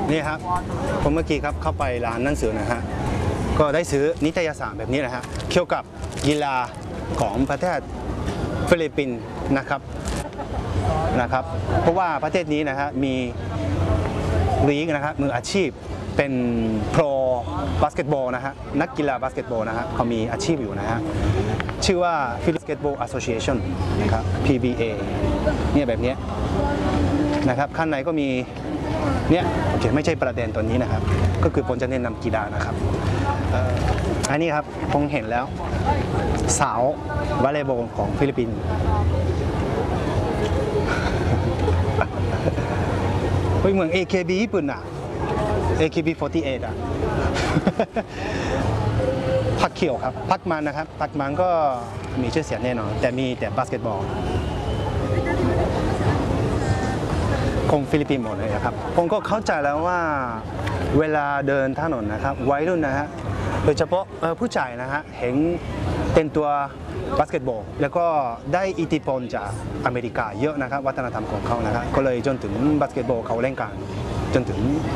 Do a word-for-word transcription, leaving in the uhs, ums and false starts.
นี่ครับผมเมื่อกี้ครับเข้าไปร้านหนังสือนะฮะก็ได้ซื้อนิตยสารแบบนี้นะฮะเกี่ยวกับกีฬาของประเทศฟิลิปปินส์นะครับนะครับเพราะว่าประเทศนี้นะฮะมีลีกนะครับมืออาชีพเป็นโปรบาสเกตบอลนะฮะนักกีฬาบาสเกตบอลนะฮะเขามีอาชีพอยู่นะฮะชื่อว่า Philippine Basketball Association นะครับ พี บี เอ เนี่ยแบบนี้นะครับข้างในก็มีเนี่ยโอเคไม่ใช่ประเด็นตัวนี้นะครับก็คือผมจะแนะนำกีฬานะครับอันนี้ครับผมเห็นแล้วสาววอลเลย์บอลของฟิลิปปินส์เฮ้ยเหมือน เอ เค บี ญี่ปุ่นอ่ะ เอ เค บี สี่สิบแปด อ่ะ พักเขียวครับพักมันนะครับพักมันก็มีชื่อเสียงแน่นอนแต่มีแต่บาสเกตบอลของฟิลิปปินส์หมดเลยครับผมก็เข้าใจแล้วว่าเวลาเดินถนนนะครับวัยรุ่นนะฮะโดยเฉพาะผู้ชายนะฮะเห็นเป็นตัวบาสเกตบอลแล้วก็ได้อิทธิพลจากอเมริกาเยอะนะครับวัฒนธรรมของเขานะครับก็เลยจนถึงบาสเกตบอลเขาเล่นกันจนถึง